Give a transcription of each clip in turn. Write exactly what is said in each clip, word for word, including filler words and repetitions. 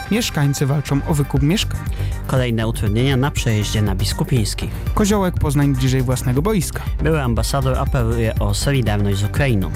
Mieszkańcy walczą o wykup mieszkań. Kolejne utrudnienia na przejeździe na Biskupiński. Koziołek Poznań bliżej własnego boiska. Były ambasador apeluje o solidarność z Ukrainą.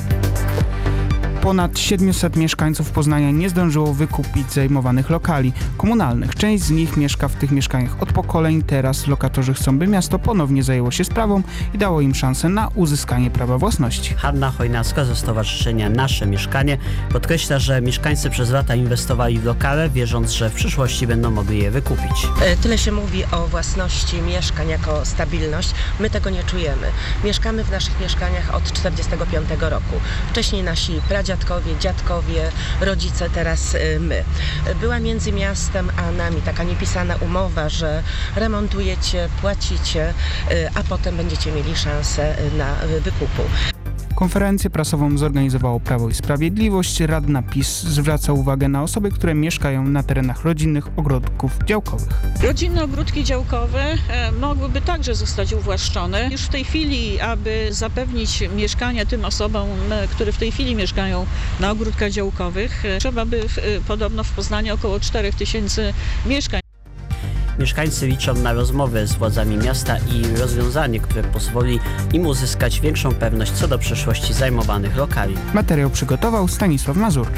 Ponad siedmiuset mieszkańców Poznania nie zdążyło wykupić zajmowanych lokali komunalnych. Część z nich mieszka w tych mieszkaniach od pokoleń. Teraz lokatorzy chcą, by miasto ponownie zajęło się sprawą i dało im szansę na uzyskanie prawa własności. Hanna Chojnacka ze Stowarzyszenia Nasze Mieszkanie podkreśla, że mieszkańcy przez lata inwestowali w lokale, wierząc, że w przyszłości będą mogli je wykupić. Tyle się mówi o własności mieszkań jako stabilność. My tego nie czujemy. Mieszkamy w naszych mieszkaniach od czterdziestego piątego roku. Wcześniej nasi pradziadkowie, dziadkowie, rodzice, teraz my. Była między miastem a nami taka niepisana umowa, że remontujecie, płacicie, a potem będziecie mieli szansę na wykupu. Konferencję prasową zorganizowało Prawo i Sprawiedliwość. Radna PiS zwraca uwagę na osoby, które mieszkają na terenach rodzinnych ogródków działkowych. Rodzinne ogródki działkowe e, mogłyby także zostać uwłaszczone. Już w tej chwili, aby zapewnić mieszkania tym osobom, e, które w tej chwili mieszkają na ogródkach działkowych, e, trzeba by w, e, podobno w Poznaniu około czterech tysięcy mieszkań. Mieszkańcy liczą na rozmowy z władzami miasta i rozwiązanie, które pozwoli im uzyskać większą pewność co do przyszłości zajmowanych lokali. Materiał przygotował Stanisław Mazurczak.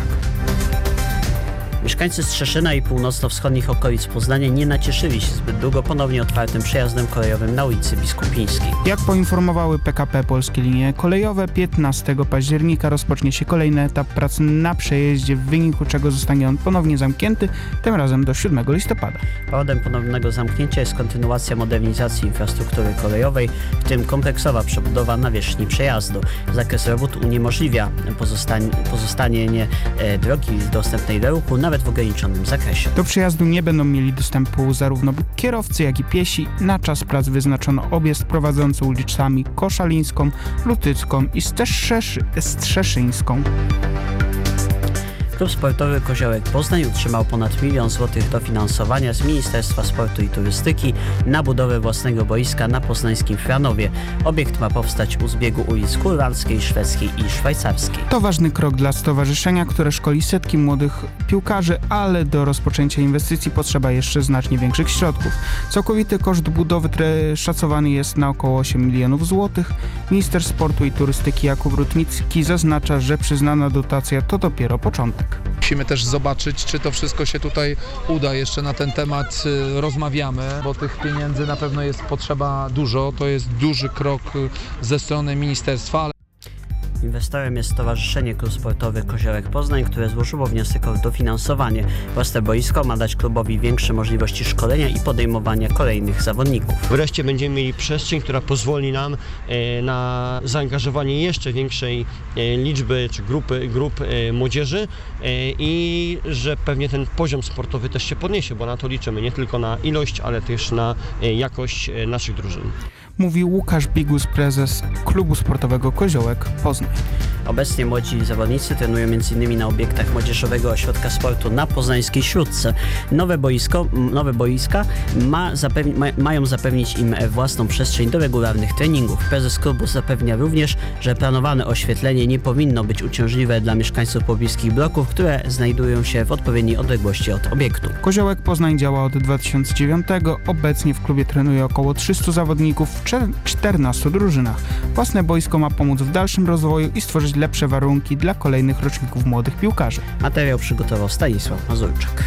Mieszkańcy Strzeszyna i północno-wschodnich okolic Poznania nie nacieszyli się zbyt długo ponownie otwartym przejazdem kolejowym na ulicy Biskupińskiej. Jak poinformowały P K P Polskie Linie Kolejowe, piętnastego października rozpocznie się kolejny etap pracy na przejeździe, w wyniku czego zostanie on ponownie zamknięty, tym razem do siódmego listopada. Powodem ponownego zamknięcia jest kontynuacja modernizacji infrastruktury kolejowej, w tym kompleksowa przebudowa nawierzchni przejazdu. Zakres robót uniemożliwia pozostanie, pozostanie e, drogi dostępnej do ruchu, nawet w ograniczonym zakresie. Do przejazdu nie będą mieli dostępu zarówno kierowcy, jak i piesi. Na czas prac wyznaczono objazd prowadzący ulicami Koszalińską, Lutycką i Strzeszy- Strzeszyńską. Klub sportowy Koziołek Poznań otrzymał ponad milion złotych dofinansowania z Ministerstwa Sportu i Turystyki na budowę własnego boiska na poznańskim Franowie. Obiekt ma powstać u zbiegu ulic Kurlandzkiej, Szwedzkiej i Szwajcarskiej. To ważny krok dla stowarzyszenia, które szkoli setki młodych piłkarzy, ale do rozpoczęcia inwestycji potrzeba jeszcze znacznie większych środków. Całkowity koszt budowy szacowany jest na około osiem milionów złotych. Minister Sportu i Turystyki Jakub Rutnicki zaznacza, że przyznana dotacja to dopiero początek. Musimy też zobaczyć, czy to wszystko się tutaj uda. Jeszcze na ten temat y, rozmawiamy, bo tych pieniędzy na pewno jest potrzeba dużo. To jest duży krok ze strony ministerstwa. Ale... Inwestorem jest Stowarzyszenie Klub Sportowy Koziołek Poznań, które złożyło wniosek o dofinansowanie. Własne boisko ma dać klubowi większe możliwości szkolenia i podejmowania kolejnych zawodników. Wreszcie będziemy mieli przestrzeń, która pozwoli nam e, na zaangażowanie jeszcze większej e, liczby czy grupy, grup e, młodzieży e, i że pewnie ten poziom sportowy też się podniesie, bo na to liczymy nie tylko na ilość, ale też na e, jakość e, naszych drużyn. Mówił Łukasz Bigus, prezes Klubu Sportowego Koziołek Poznań. Obecnie młodzi zawodnicy trenują m in na obiektach Młodzieżowego Ośrodka Sportu na poznańskiej Śródce. Nowe boisko, nowe boiska ma zapewni- ma, mają zapewnić im własną przestrzeń do regularnych treningów. Prezes klubu zapewnia również, że planowane oświetlenie nie powinno być uciążliwe dla mieszkańców pobliskich bloków, które znajdują się w odpowiedniej odległości od obiektu. Koziołek Poznań działa od dwa tysiące dziewiątego. Obecnie w klubie trenuje około trzystu zawodników w czternastu drużynach. Własne boisko ma pomóc w dalszym rozwoju i stworzyć lepsze warunki dla kolejnych roczników młodych piłkarzy. Materiał przygotował Stanisław Mazurczak.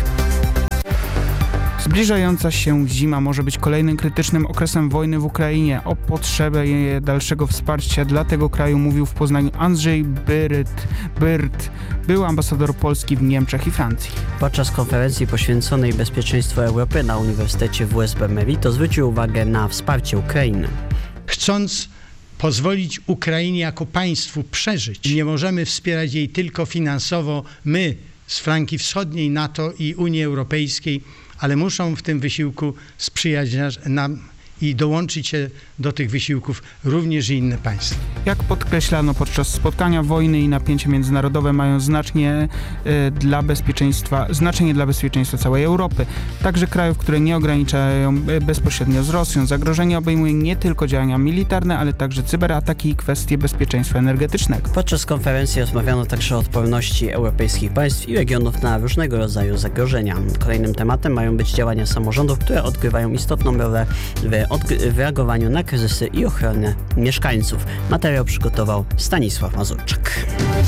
Zbliżająca się zima może być kolejnym krytycznym okresem wojny w Ukrainie. O potrzebie dalszego wsparcia dla tego kraju mówił w Poznaniu Andrzej Byrt, Byrt, był ambasador Polski w Niemczech i Francji. Podczas konferencji poświęconej bezpieczeństwu Europy na Uniwersytecie W S B Merito zwrócił uwagę na wsparcie Ukrainy. Chcąc pozwolić Ukrainie jako państwu przeżyć, nie możemy wspierać jej tylko finansowo, my z flanki wschodniej NATO i Unii Europejskiej, ale muszą w tym wysiłku sprzyjać nam i dołączyć się do tych wysiłków również i inne państwa. Jak podkreślano podczas spotkania, wojny i napięcia międzynarodowe mają znacznie y, dla bezpieczeństwa, znaczenie dla bezpieczeństwa całej Europy, także krajów, które nie ograniczają y, bezpośrednio z Rosją. Zagrożenie obejmuje nie tylko działania militarne, ale także cyberataki i kwestie bezpieczeństwa energetycznego. Podczas konferencji rozmawiano także o odporności europejskich państw i regionów na różnego rodzaju zagrożenia. Kolejnym tematem mają być działania samorządów, które odgrywają istotną rolę w, odgry- w reagowaniu na kryzysy i ochronę mieszkańców. Materiał przygotował Stanisław Mazurczak.